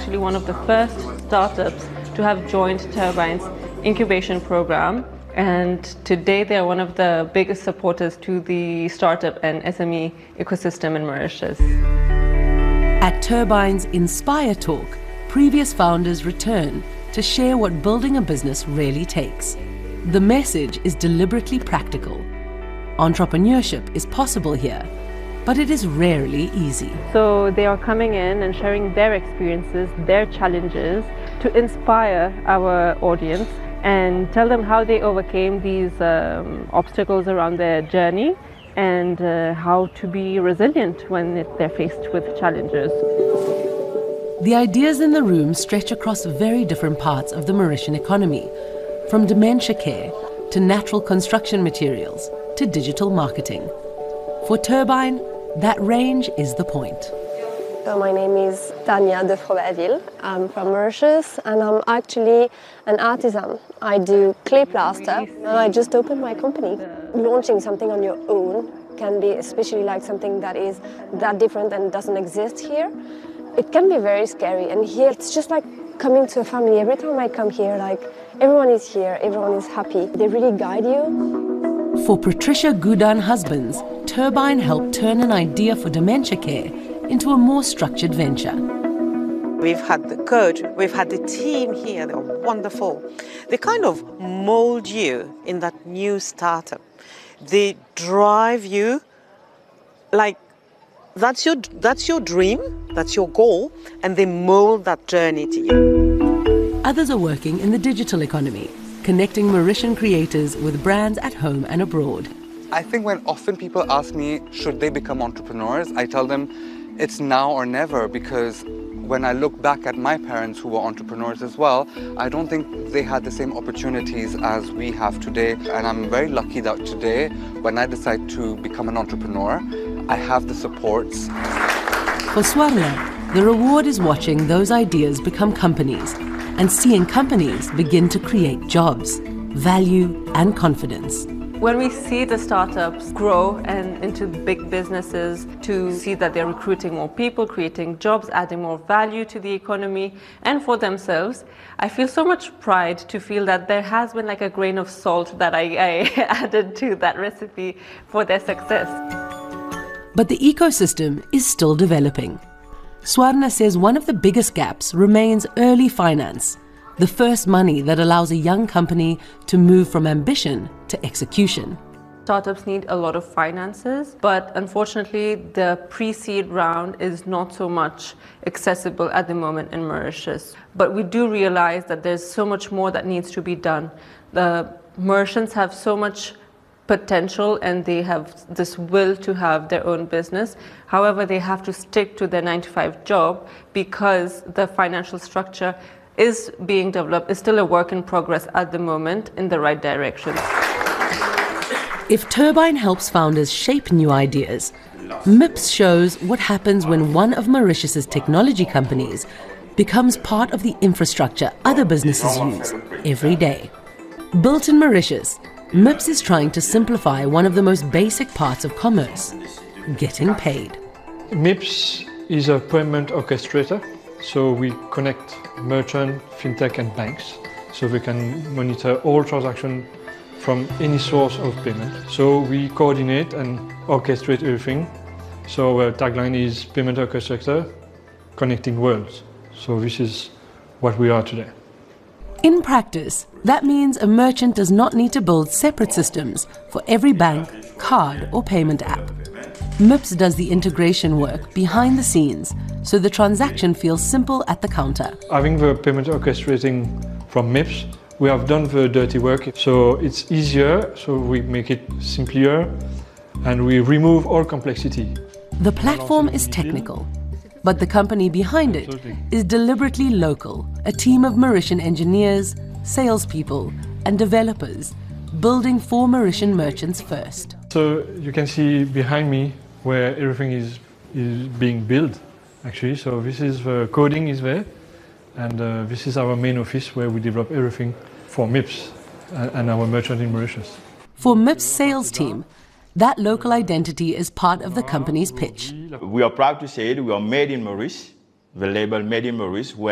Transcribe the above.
actually one of the first startups to have joined Turbine's incubation program. And today they are one of the biggest supporters to the startup and SME ecosystem in Mauritius. At Turbine's Inspire Talk, previous founders return to share what building a business really takes. The message is deliberately practical. Entrepreneurship is possible here, but it is rarely easy. So they are coming in and sharing their experiences, their challenges, to inspire our audience and tell them how they overcame these obstacles around their journey and how to be resilient when they're faced with challenges. The ideas in the room stretch across very different parts of the Mauritian economy, from dementia care to natural construction materials to digital marketing. For Turbine, that range is the point. So my name is Tania de Froberville. I'm from Mauritius and I'm actually an artisan. I do clay plaster and I just opened my company. Launching something on your own can be especially like something that is that different and doesn't exist here. It can be very scary, and here it's just like coming to a family. Every time I come here, like everyone is here, everyone is happy. They really guide you. For Patricia Goudan Husbands, Turbine helped turn an idea for dementia care into a more structured venture. We've had the coach, we've had the team here, they're wonderful. They kind of mold you in that new startup. They drive you like that's your dream, that's your goal, and they mold that journey to you. Others are working in the digital economy, connecting Mauritian creators with brands at home and abroad. I think when often people ask me, should they become entrepreneurs, I tell them it's now or never, because when I look back at my parents who were entrepreneurs as well, I don't think they had the same opportunities as we have today. And I'm very lucky that today, when I decide to become an entrepreneur, I have the supports. For Swarna, the reward is watching those ideas become companies and seeing companies begin to create jobs, value and confidence. When we see the startups grow and into big businesses, to see that they're recruiting more people, creating jobs, adding more value to the economy and for themselves, I feel so much pride to feel that there has been like a grain of salt that I added to that recipe for their success. But the ecosystem is still developing. Swarna says one of the biggest gaps remains early finance, the first money that allows a young company to move from ambition to execution. Startups need a lot of finances, but unfortunately the pre-seed round is not so much accessible at the moment in Mauritius. But we do realize that there's so much more that needs to be done. The Mauritians have so much potential and they have this will to have their own business. However, they have to stick to their 9-to-5 job because the financial structure is being developed, is still a work in progress at the moment in the right direction. If Turbine helps founders shape new ideas, MIPS shows what happens when one of Mauritius's technology companies becomes part of the infrastructure other businesses use every day. Built in Mauritius, MIPS is trying to simplify one of the most basic parts of commerce, getting paid. MIPS is a payment orchestrator. So we connect merchant, fintech and banks so they can monitor all transactions from any source of payment. So we coordinate and orchestrate everything. So our tagline is Payment Orchestrator, Connecting Worlds. So this is what we are today. In practice, that means a merchant does not need to build separate systems for every bank, card or payment app. MIPS does the integration work behind the scenes so the transaction feels simple at the counter. Having the payment orchestrating from MIPS, we have done the dirty work, so it's easier, so we make it simpler and we remove all complexity. The platform is technical, but the company behind it is deliberately local, a team of Mauritian engineers, salespeople and developers building for Mauritian merchants first. So you can see behind me where everything is being built actually. So this is the coding is there, and this is our main office where we develop everything for MIPS and our merchant in Mauritius. For MIPS sales team, that local identity is part of the company's pitch. We are proud to say that we are made in Mauritius, the label Made in Mauritius,